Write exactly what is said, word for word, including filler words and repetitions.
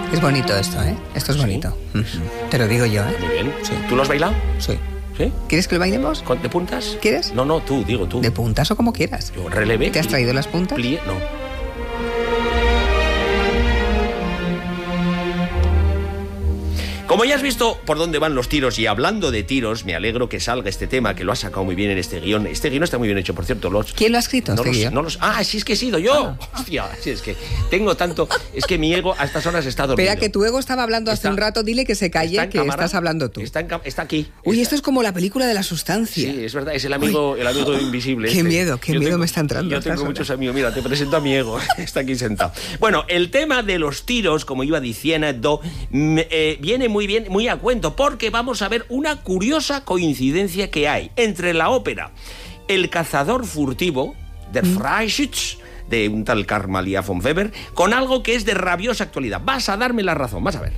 Es bonito esto, ¿eh? Esto es bonito. ¿Sí? Mm. Te lo digo yo, ¿eh? Muy bien. Sí. ¿Tú lo has bailado? Sí. ¿Sí? ¿Quieres que lo bailemos? ¿Con- ¿De puntas? ¿Quieres? No, no, tú, digo tú. ¿De puntas o como quieras? Yo relevé. ¿Te has traído las puntas? Plié, no. Como ya has visto por dónde van los tiros, y hablando de tiros, me alegro que salga este tema, que lo has sacado muy bien en este guión. Este guión está muy bien hecho, por cierto. Los, ¿Quién lo ha escrito? no este los, guión? no los, ah, sí, es que he sido yo. Ah. Hostia, sí, es que tengo tanto... Es que mi ego a estas horas está dormido. Espera, que tu ego estaba hablando hace Está- un rato. Dile que se calle, ¿Está en que cámara? estás hablando tú. Está, en cam- está aquí. Uy, Está- esto es como la película de la sustancia. Sí, es verdad, es el amigo, el amigo invisible. Qué este. miedo, qué Yo miedo tengo- me está entrando Yo a estas tengo horas. muchos amigos. Mira, te presento a mi ego. Está aquí sentado. Bueno, el tema de los tiros, como iba diciendo, mm, eh, viene muy bien, muy a cuento, porque vamos a ver una curiosa coincidencia que hay entre la ópera El cazador furtivo, Der Freischütz, de un tal Karl Maria von Weber, con algo que es de rabiosa actualidad. Vas a darme la razón, vas a ver.